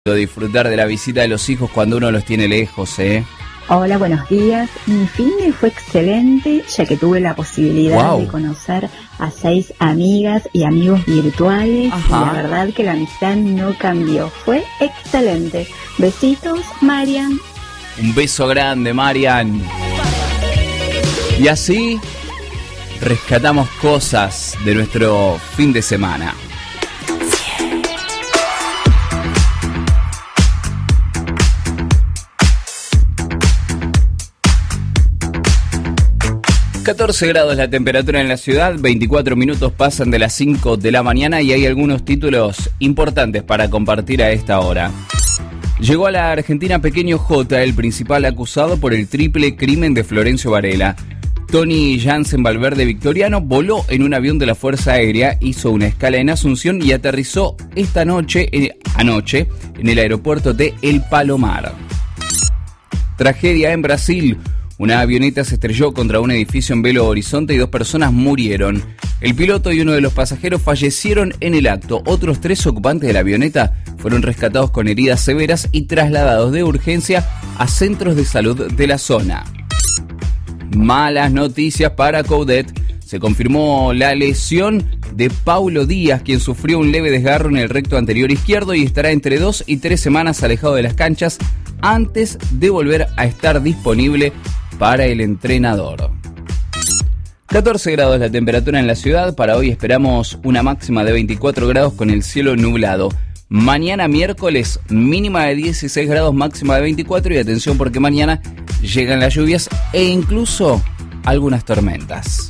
Disfrutar de la visita de los hijos cuando uno los tiene lejos, ¿eh? Hola, buenos días. Mi fin de fue excelente, ya que tuve la posibilidad de conocer a 6 amigas y amigos virtuales. Ajá. Y la verdad que la amistad no cambió. Fue excelente. Besitos, Marian. Un beso grande, Marian. Y así rescatamos cosas de nuestro fin de semana. ...14 grados la temperatura en la ciudad... ...24 minutos pasan de las 5 de la mañana... ...y hay algunos títulos importantes para compartir a esta hora. Llegó a la Argentina Pequeño J... ...el principal acusado por el triple crimen de Florencio Varela. Tony Jansen Valverde Victoriano voló en un avión de la Fuerza Aérea... ...hizo una escala en Asunción y aterrizó anoche en el aeropuerto de El Palomar. Tragedia en Brasil... Una avioneta se estrelló contra un edificio en Belo Horizonte y 2 personas murieron. El piloto y uno de los pasajeros fallecieron en el acto. Otros 3 ocupantes de la avioneta fueron rescatados con heridas severas y trasladados de urgencia a centros de salud de la zona. Malas noticias para Coudet. Se confirmó la lesión de Paulo Díaz, quien sufrió un leve desgarro en el recto anterior izquierdo y estará entre 2 y 3 semanas alejado de las canchas antes de volver a estar disponible para el entrenador. 14 grados la temperatura en la ciudad. Para hoy esperamos una máxima de 24 grados con el cielo nublado. Mañana miércoles mínima de 16 grados, máxima de 24. Y atención porque mañana llegan las lluvias e incluso algunas tormentas.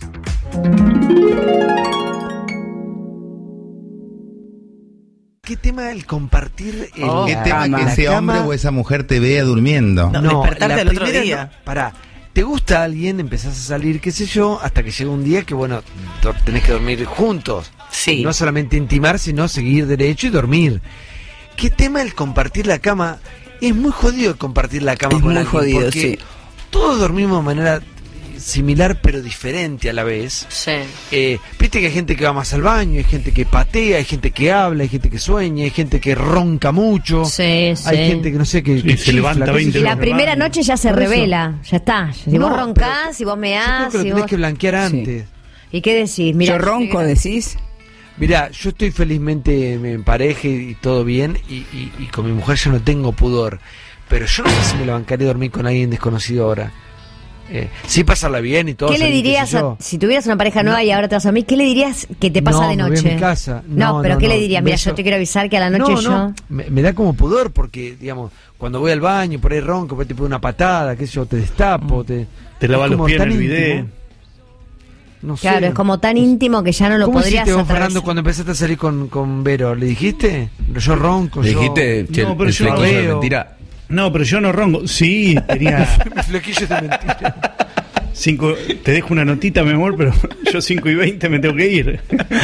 ¿Qué tema el compartir el ¿Qué tema que ese hombre o esa mujer te vea durmiendo? No, despertarte el otro día. Pará, te gusta alguien, empezás a salir, qué sé yo, hasta que llega un día que, bueno, tenés que dormir juntos. Sí. No solamente intimar, sino seguir derecho y dormir. ¿Qué tema el compartir la cama? Es muy jodido compartir la cama con alguien. Es muy jodido, porque sí. Todos dormimos de manera similar pero diferente a la vez. Sí. Viste que hay gente que va más al baño, hay gente que patea, hay gente que habla, hay gente que sueña, hay gente que ronca mucho. Sí. Hay gente que no sé, que se levanta 20 Y la primera noche ya se revela, ya está. Si vos roncás, si vos meás, yo creo que lo tenés que blanquear antes. ¿Y qué decís? Mira, yo ronco, decís. Mirá, yo estoy felizmente en pareja y todo bien, y con mi mujer yo no tengo pudor, pero yo no sé si me la bancaré dormir con alguien desconocido ahora. Sí, pasarla bien y todo. ¿Qué le dirías si tuvieras una pareja nueva y ahora te vas a dormir? ¿Qué le dirías que te pasa de noche? Me voy a mi casa. Pero ¿qué le dirías? Mira, yo te quiero avisar que a la noche yo... Me da como pudor porque, digamos, cuando voy al baño, por ahí ronco, por ahí te pongo una patada, qué sé yo, te destapo, te lavas los pies en el bidet. No sé. Claro, es como tan íntimo que ya no lo podrías hacer. ¿Cómo hiciste vos, atravesar? Fernando, cuando empezaste a salir con Vero? ¿Le dijiste? Yo ronco, ¿Le dijiste? No, pero yo no veo. Mentira. No, pero yo no ronco. Sí, tenía... Mi flequillo es de mentira. 5, te dejo una notita, mi amor, pero yo 5:20 me tengo que ir.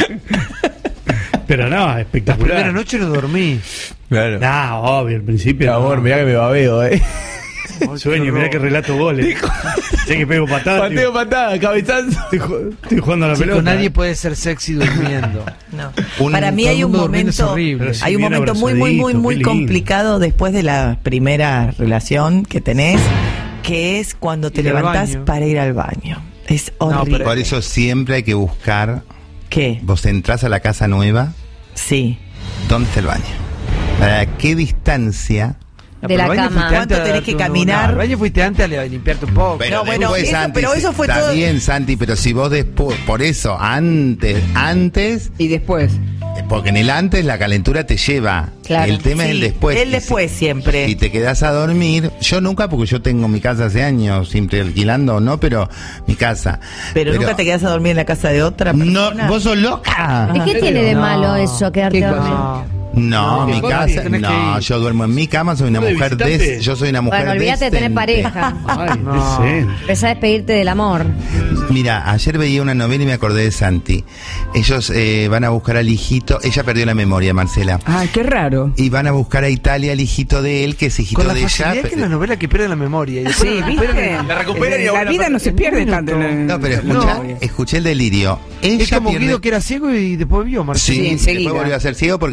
Pero no, espectacular. La primera noche no dormí. Claro. No, obvio, al principio. Amor, mirá que me babeo, Sueño, mirá que relato goles. Ya que pego patadas. Pateo patada, cabezazo. Estoy jugando a la pelota. Nadie puede ser sexy durmiendo. No. Para mí hay un momento, hay un momento muy complicado después de la primera relación que tenés, que es cuando te levantás para ir al baño. Es horrible. Por eso siempre hay que buscar. ¿Qué? Vos entrás a la casa nueva. Sí. ¿Dónde está el baño? ¿A qué distancia? De la cama. ¿Cuánto tenés que caminar? Al baño fuiste antes a limpiarte un poco. Pero eso fue está todo. Está bien, Santi, pero si vos después, por eso, antes y después. Porque en el antes la calentura te lleva. Claro. El tema es el después. El después siempre. Si te quedás a dormir, yo nunca, porque yo tengo mi casa hace años, siempre alquilando, no, pero mi casa. Pero nunca te quedás a dormir en la casa de otra persona. No, vos sos loca. ¿Y qué tiene de malo eso, quedarte a dormir? No, mi casa, no, yo duermo en mi cama, soy una mujer yo soy una mujer Bueno, olvídate de tener pareja. Ay, Empezá a despedirte del amor. Mira, ayer veía una novela y me acordé de Santi. Ellos van a buscar al hijito, ella perdió la memoria, Marcela. Ay, qué raro. Y van a buscar a Italia al hijito de él, que es hijito con la de ella. facilidad que en la novela que pierde la memoria. Y sí, ¿viste? La recuperan y la vida no se pierde tanto. No, pero escuché el delirio. Ella es como Guido que era ciego y después vio, Marcela. Sí, después volvió a ser ciego porque bajó el rating.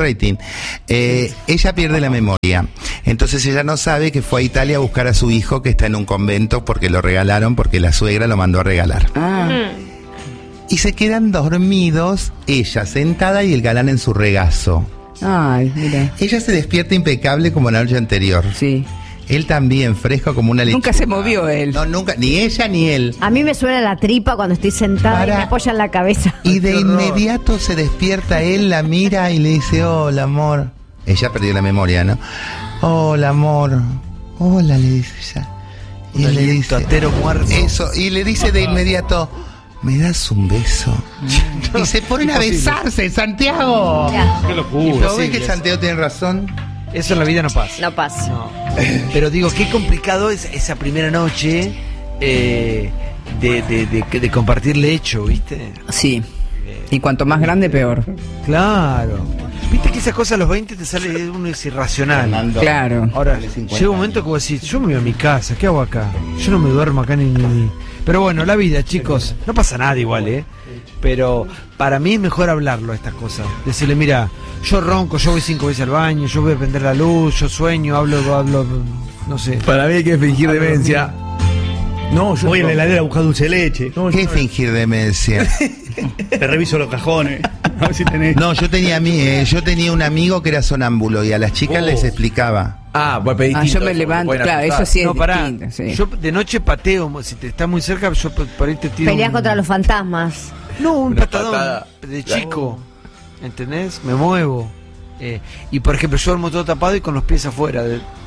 rating. Ella pierde la memoria. Entonces ella no sabe que fue a Italia a buscar a su hijo que está en un convento porque lo regalaron, porque la suegra lo mandó a regalar. Y se quedan dormidos, ella sentada y el galán en su regazo. Ay, mira. Ella se despierta impecable como la noche anterior. Sí. Él también, fresco como una lechuga. Nunca se movió él. No, nunca, ni ella ni él. A mí me suena la tripa cuando estoy sentada y me apoya en la cabeza. Y de inmediato se despierta él, la mira y le dice, hola, amor. Ella perdió la memoria, ¿no? Hola, amor. Hola, le dice ella. Y le dice, muerto. Eso, y le dice de inmediato, ¿me das un beso? Y se ponen a besarse, Santiago. Qué locura. ¿No ves que Santiago tiene razón? Eso en la vida no pasa. No pasa. No. Pero digo, qué complicado es esa primera noche de compartir lecho, ¿viste? Sí. Y cuanto más grande, peor. Claro. Viste que esas cosas a los 20 te sale, uno es irracional. Fernando. Claro. Ahora, llega un momento que vos decís, yo me voy a mi casa, ¿qué hago acá? Yo no me duermo acá ni. Pero bueno, la vida, chicos, no pasa nada igual, pero para mí es mejor hablarlo, estas cosas. Decirle, mira, yo ronco, yo voy 5 veces al baño, yo voy a prender la luz, yo sueño, hablo, no sé. Para mí hay que fingir demencia. No, yo voy a la heladera a buscar dulce de leche. No, ¿qué fingir demencia? Te reviso los cajones. A ver si tenés. No, yo tenía un amigo que era sonámbulo y a las chicas les explicaba. Pues pedí yo me levanto, claro, eso sí es distinto. Sí. Yo de noche pateo, si te está muy cerca, yo por ahí te tiro. Peleas contra los fantasmas. No, un patadón de chico. ¿Entendés? Me muevo. Y por ejemplo, yo duermo todo tapado y con los pies afuera.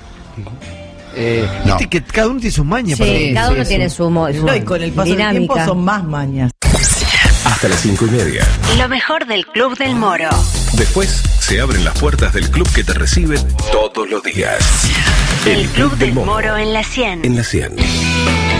Viste que cada uno tiene sus mañas. Sí, cada uno tiene su modo. No, y con el paso del tiempo son más mañas. Hasta las 5:30. Lo mejor del Club del Moro. Después se abren las puertas del club que te recibe todos los días. El Club del Moro en la 100. En la 100.